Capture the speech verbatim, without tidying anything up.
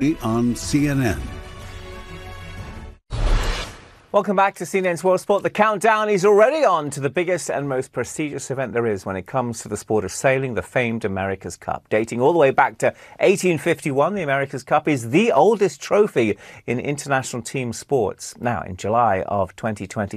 on C N N. Welcome back to C N N's World Sport. The countdown is already on to the biggest and most prestigious event there is when it comes to the sport of sailing, the famed America's Cup. Dating all the way back to eighteen fifty-one, the America's Cup is the oldest trophy in international team sports. Now, in July of twenty twenty,